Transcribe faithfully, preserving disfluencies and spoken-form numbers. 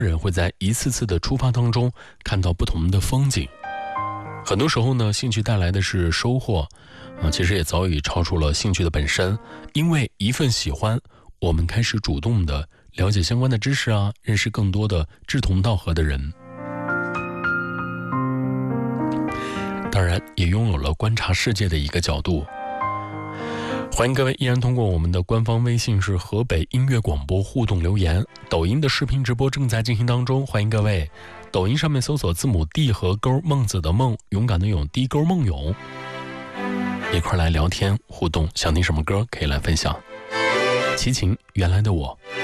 人会在一次次的出发当中看到不同的风景。很多时候呢，兴趣带来的是收获，啊，其实也早已超出了兴趣的本身。因为一份喜欢，我们开始主动的了解相关的知识啊，认识更多的志同道合的人。当然，也拥有了观察世界的一个角度。欢迎各位依然通过我们的官方微信是河北音乐广播互动留言，抖音的视频直播正在进行当中，欢迎各位。抖音上面搜索字母 D 和勾，孟子的孟，勇敢的勇，低勾孟勇，一块来聊天互动，想听什么歌可以来分享。齐秦，原来的我。